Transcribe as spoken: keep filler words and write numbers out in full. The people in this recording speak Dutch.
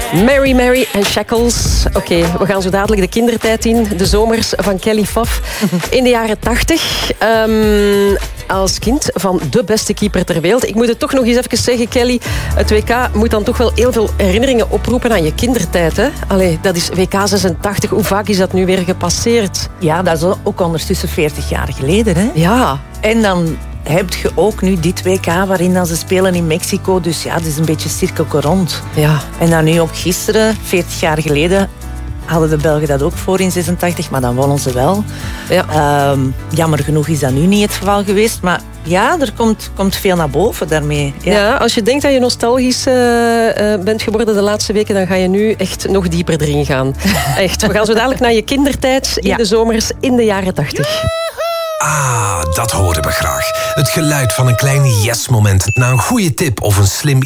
Mary Mary en Shackles. Oké, okay, we gaan zo dadelijk de kindertijd in. De zomers van Kelly Faf. In de jaren tachtig. Um, als kind van de beste keeper ter wereld. Ik moet het toch nog eens even zeggen, Kelly. Het W K moet dan toch wel heel veel herinneringen oproepen aan je kindertijd. Hè? Allee, dat is W K zesentachtig. Hoe vaak is dat nu weer gepasseerd? Ja, dat is ook ondertussen veertig jaar geleden. Hè? Ja. En dan heb je ook nu dit W K waarin dan ze spelen in Mexico. Dus ja, het is een beetje cirkeltje rond. Ja. En dan nu ook gisteren, veertig jaar geleden, hadden de Belgen dat ook voor in zesentachtig, maar dan wonnen ze wel. Ja. Um, jammer genoeg is dat nu niet het geval geweest, maar ja, er komt, komt veel naar boven daarmee. Ja, ja als je denkt dat je nostalgisch uh, uh, bent geworden de laatste weken, dan ga je nu echt nog dieper erin gaan. Echt. We gaan zo dadelijk naar je kindertijd in ja. de zomers in de jaren tachtig. Ah, dat horen we graag. Het geluid van een klein yes-moment na een goede tip of een slim